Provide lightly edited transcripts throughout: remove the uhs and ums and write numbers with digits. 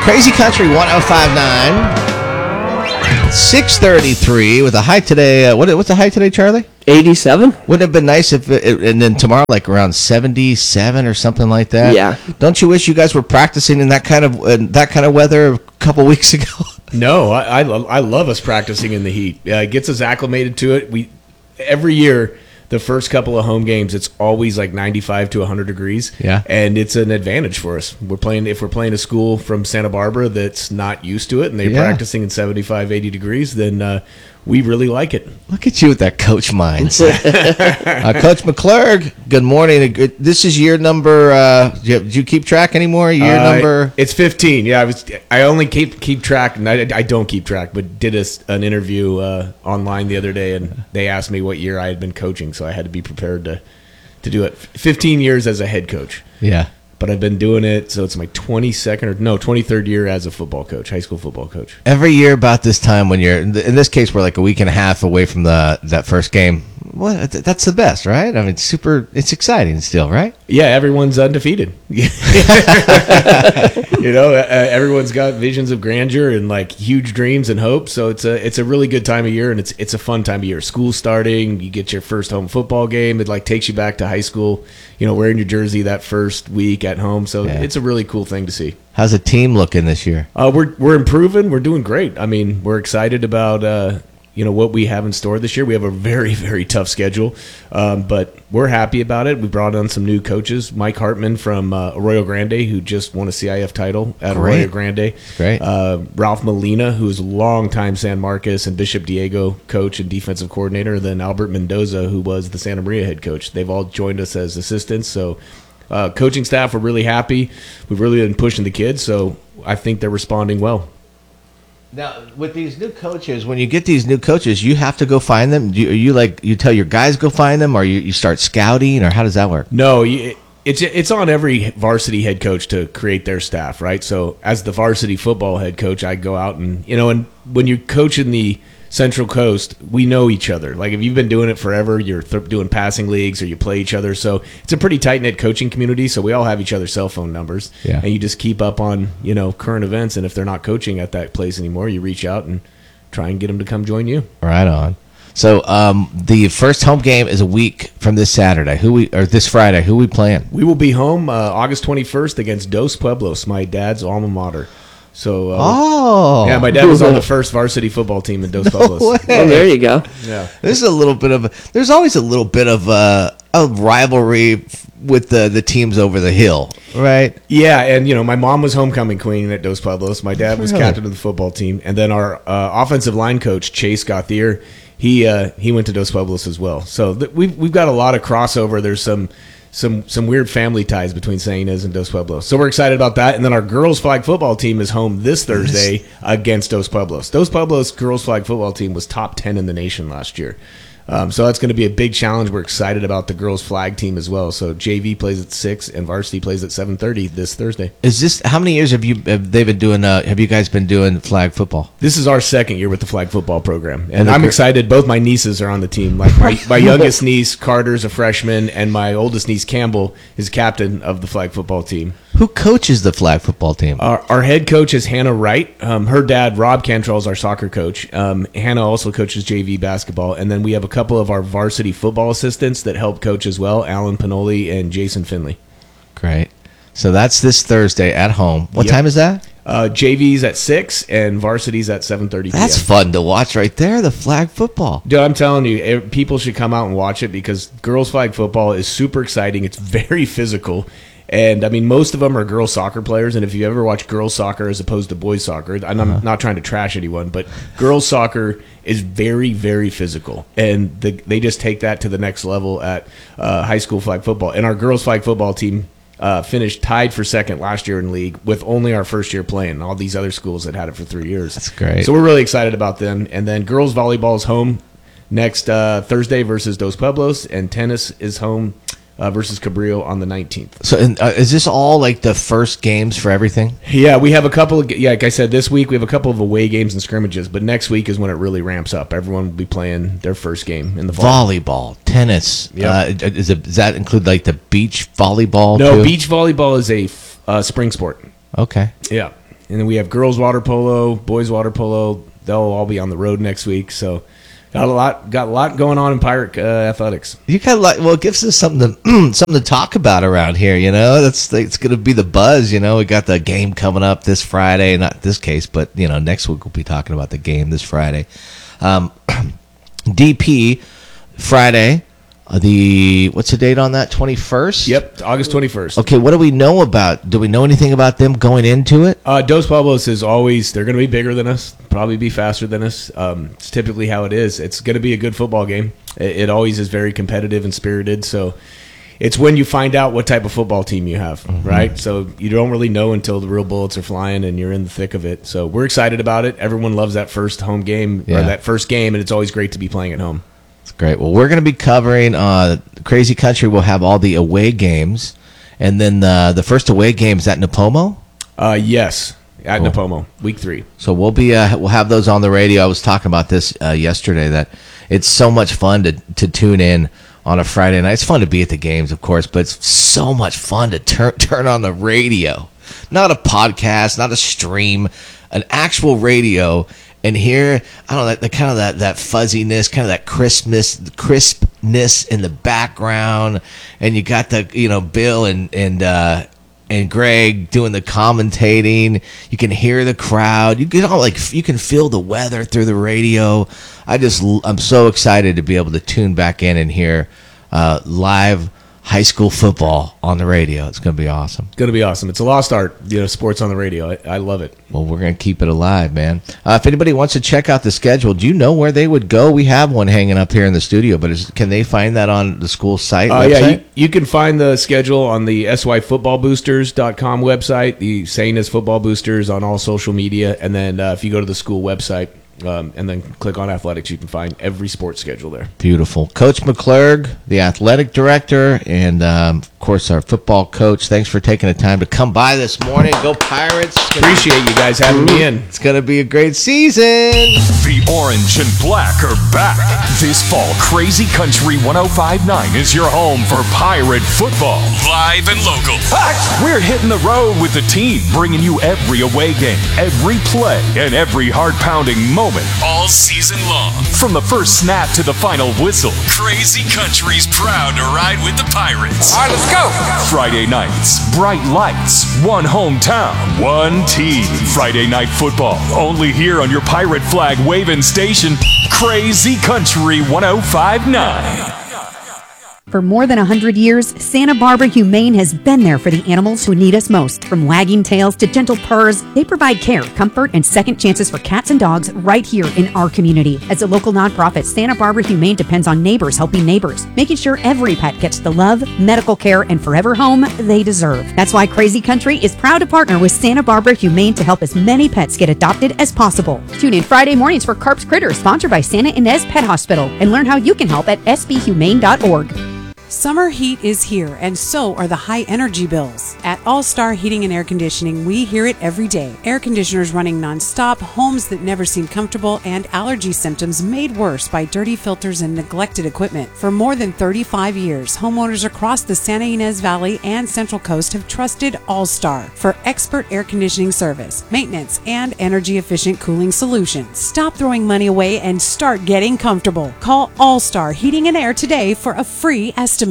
Crazy Country 105.9. 6:33 with a high today. What's the high today, Charlie? 87. Wouldn't it have been nice if and then tomorrow like around 77 or something like that? Yeah. Don't you wish you guys were practicing in that kind of weather a couple weeks ago? No, I love us practicing in the heat. It gets us acclimated to it. Every year, the first couple of home games, it's always like 95 to 100 degrees. Yeah. And it's an advantage for us. If we're playing a school from Santa Barbara that's not used to it and they're practicing in 75, 80 degrees, then we really like it. Look at you with that coach mindset. Coach McClurg, good morning. This is year number, do you keep track anymore? Year number? It's 15. Yeah, I only keep track, and I don't keep track, but did an interview online the other day, and they asked me what year I had been coaching, so I had to be prepared to do it. 15 years as a head coach. Yeah. But I've been doing it, so it's my 23rd year as a football coach, high school football coach. Every year about this time when you're, in this case, we're like a week and a half away from that first game. Well, that's the best, right? I mean, it's exciting still, right? Yeah, everyone's undefeated. Everyone's got visions of grandeur and like huge dreams and hopes. So it's a really good time of year, and it's a fun time of year. School's starting, you get your first home football game. It like takes you back to high school. Wearing your jersey that first week at home. So It's a really cool thing to see. How's the team looking this year? We're improving. We're doing great. I mean, we're excited about what we have in store this year. We have a very, very tough schedule, but we're happy about it. We brought on some new coaches. Mike Hartman from Arroyo Grande, who just won a CIF title at Arroyo Grande. Great. Ralph Molina, who is a longtime San Marcos and Bishop Diego coach and defensive coordinator. And then Albert Mendoza, who was the Santa Maria head coach. They've all joined us as assistants. So coaching staff, we're really happy. We've really been pushing the kids, so I think they're responding well. Now, with these new coaches, when you get these new coaches, you have to go find them? You tell your guys go find them, or you start scouting, or how does that work? No, it's on every varsity head coach to create their staff, right? So as the varsity football head coach, I go out and when you coach in the Central Coast, we know each other. Like if you've been doing it forever, you're doing passing leagues or you play each other. So it's a pretty tight-knit coaching community. So we all have each other's cell phone numbers. Yeah. And you just keep up on, current events. And if they're not coaching at that place anymore, you reach out and try and get them to come join you. Right on. So the first home game is a week from this Saturday. This Friday. Who we playing? We will be home August 21st against Dos Pueblos, my dad's alma mater. So, yeah, my dad was on the first varsity football team in Dos Pueblos. Oh, there you go. Yeah, there's always a little bit of a rivalry with the teams over the hill, right? Yeah, and my mom was homecoming queen at Dos Pueblos. My dad was captain of the football team, and then our offensive line coach Chase Gauthier, he went to Dos Pueblos as well. So we've got a lot of crossover. There's some weird family ties between St. Inez and Dos Pueblos. So we're excited about that. And then our girls flag football team is home this Thursday against Dos Pueblos. Dos Pueblos girls flag football team was top 10 in the nation last year. So that's going to be a big challenge. We're excited about the girls flag team as well. So JV plays at 6 and varsity plays at 7:30 this Thursday. How many years have you guys been doing flag football? This is our second year with the flag football program. And I'm excited. Both my nieces are on the team. Like my youngest niece, Carter's a freshman, and my oldest niece, Campbell, is captain of the flag football team. Who coaches the flag football team? Our head coach is Hannah Wright. Her dad, Rob Cantrell, is our soccer coach. Hannah also coaches JV basketball. And then we have a couple of our varsity football assistants that help coach as well, Alan Panoli and Jason Finley. Great. So that's this Thursday at home. What time is that? JV's at 6 and varsity's at 7:30 p.m. That's fun to watch right there, the flag football. Dude, I'm telling you, people should come out and watch it because girls flag football is super exciting. It's very physical. And, I mean, most of them are girls soccer players. And if you ever watch girls soccer as opposed to boys soccer, and I'm not trying to trash anyone, but girls soccer is very, very physical. And they just take that to the next level at high school flag football. And our girls flag football team finished tied for second last year in league with only our first year playing. All these other schools had it for 3 years. That's great. So we're really excited about them. And then girls volleyball is home next Thursday versus Dos Pueblos. And tennis is home versus Cabrillo on the 19th. So is this all like the first games for everything? Yeah, we have a couple of, like I said, this week we have a couple of away games and scrimmages, but next week is when it really ramps up. Everyone will be playing their first game in the fall. Volleyball, tennis. Yep. Does that include like the beach volleyball? No, too? beach volleyball is a spring sport. Okay. Yeah. And then we have girls water polo, boys water polo. They'll all be on the road next week. So got a lot going on in Pirate athletics. You kind of like, well, it gives us something to talk about around here. It's going to be the buzz. We got the game coming up this Friday. Not this case, but next week we'll be talking about the game this Friday. DP Friday. What's the date on that? 21st? Yep, August 21st. Okay, what do we know about? Do we know anything about them going into it? Dos Pueblos is always, they're going to be bigger than us, probably be faster than us. It's typically how it is. It's going to be a good football game. It always is very competitive and spirited. So it's when you find out what type of football team you have, right? So you don't really know until the real bullets are flying and you're in the thick of it. So we're excited about it. Everyone loves that first home game or that first game, and it's always great to be playing at home. Great. Well, we're going to be covering Crazy Country. Will have all the away games, and then the first away game is at Napomo. Yes, at Napomo, week 3. So we'll have those on the radio. I was talking about this yesterday, that it's so much fun to tune in on a Friday night. It's fun to be at the games, of course, but it's so much fun to turn on the radio, not a podcast, not a stream, an actual radio. And here, I don't know, the kind of that fuzziness, kind of that crispness in the background, and you got the Bill and Greg doing the commentating. You can hear the crowd. You can feel the weather through the radio. I'm so excited to be able to tune back in and hear live high school football on the radio. It's going to be awesome. It's going to be awesome. It's a lost art, sports on the radio. I love it. Well, we're going to keep it alive, man. If anybody wants to check out the schedule, do you know where they would go? We have one hanging up here in the studio, but can they find that on the school site? Yeah, you can find the schedule on the syfootballboosters.com website, the same as Football Boosters on all social media, and then if you go to the school website, and then click on athletics, you can find every sports schedule there. Beautiful. Coach McClurg, the athletic director, and of course our football coach. Thanks for taking the time to come by this morning. Go Pirates. Appreciate you guys having me in. It's going to be a great season. The orange and black are back. This fall, Crazy Country 105.9 is your home for Pirate football. Live and local. We're hitting the road with the team, bringing you every away game, every play, and every heart-pounding moment all season long. From the first snap to the final whistle, Crazy Country's proud to ride with the Pirates. All right, let's go. Friday nights, bright lights, one hometown, one team. Friday night football, only here on your Pirate flag waving station, Crazy Country 105.9. For more than 100 years, Santa Barbara Humane has been there for the animals who need us most. From wagging tails to gentle purrs, they provide care, comfort, and second chances for cats and dogs right here in our community. As a local nonprofit, Santa Barbara Humane depends on neighbors helping neighbors, making sure every pet gets the love, medical care, and forever home they deserve. That's why Crazy Country is proud to partner with Santa Barbara Humane to help as many pets get adopted as possible. Tune in Friday mornings for Carp's Critters, sponsored by Santa Ynez Pet Hospital, and learn how you can help at sbhumane.org. Summer heat is here, and so are the high energy bills. At All Star Heating and Air Conditioning, we hear it every day. Air conditioners running nonstop, homes that never seem comfortable, and allergy symptoms made worse by dirty filters and neglected equipment. For more than 35 years, homeowners across the Santa Ynez Valley and Central Coast have trusted All Star for expert air conditioning service, maintenance, and energy-efficient cooling solutions. Stop throwing money away and start getting comfortable. Call All Star Heating and Air today for a free estimate.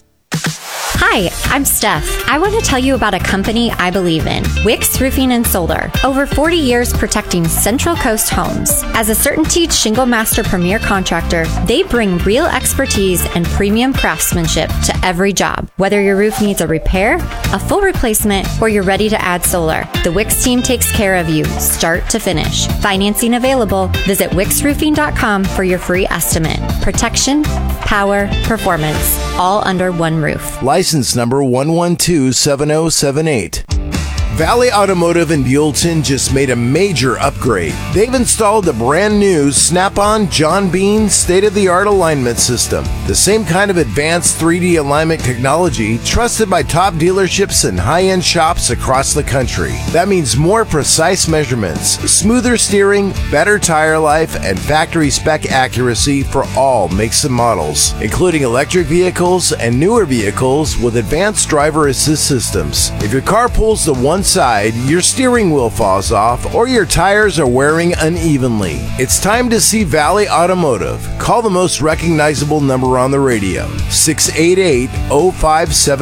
Hi, I'm Steph. I want to tell you about a company I believe in, Wix Roofing and Solar. Over 40 years protecting Central Coast homes. As a CertainTeed Shingle Master Premier Contractor, they bring real expertise and premium craftsmanship to every job. Whether your roof needs a repair, a full replacement, or you're ready to add solar, the Wix team takes care of you, start to finish. Financing available. Visit wixroofing.com for your free estimate. Protection, power, performance, all under one roof. License number 1127078. Valley Automotive in Buellton just made a major upgrade. They've installed the brand new Snap-on John Bean state-of-the-art alignment system. The same kind of advanced 3D alignment technology trusted by top dealerships and high-end shops across the country. That means more precise measurements, smoother steering, better tire life, and factory spec accuracy for all makes and models, including electric vehicles and newer vehicles with advanced driver assist systems. If your car pulls the one inside, your steering wheel falls off, or your tires are wearing unevenly, it's time to see Valley Automotive. Call the most recognizable number on the radio, 688-0570.